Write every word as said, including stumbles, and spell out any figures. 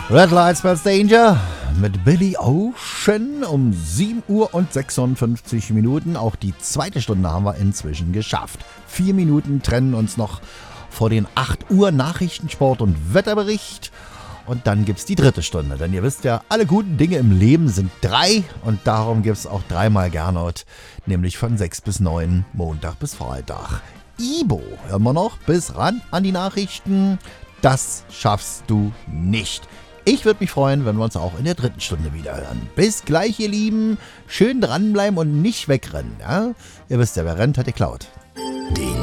Red Light Spells Danger mit Billy Ocean um sieben Uhr und sechsundfünfzig Minuten. Auch die zweite Stunde haben wir inzwischen geschafft. Vier Minuten trennen uns noch vor den acht Uhr Nachrichtensport und Wetterbericht. Und dann gibt's die dritte Stunde. Denn ihr wisst ja, alle guten Dinge im Leben sind drei. Und darum gibt's auch dreimal Gernot. Nämlich von sechs bis neun, Montag bis Freitag. Ibo, hören wir noch bis ran an die Nachrichten. Das schaffst du nicht. Ich würde mich freuen, wenn wir uns auch in der dritten Stunde wieder hören. Bis gleich, ihr Lieben. Schön dranbleiben und nicht wegrennen. Ja? Ihr wisst ja, wer rennt, hat geklaut. Die